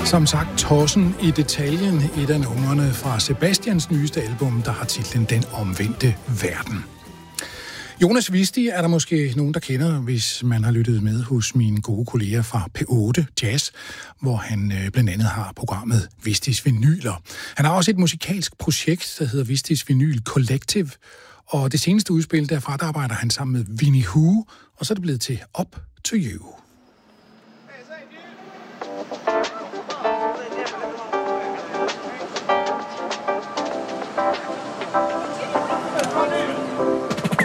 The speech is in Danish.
Som sagt, Tossen i detaljen, et af numrene fra Sebastians nyeste album, der har titlen Den Omvendte Verden. Jonas Visti er der måske nogen, der kender, hvis man har lyttet med hos mine gode kolleger fra P8 Jazz, hvor han blandt andet har programmet Vistis Vinyler. Han har også et musikalsk projekt, der hedder Vistis Vinyl Collective, og det seneste udspil derfra, der arbejder han sammen med Winnie Hu, og så er det blevet til Up to You.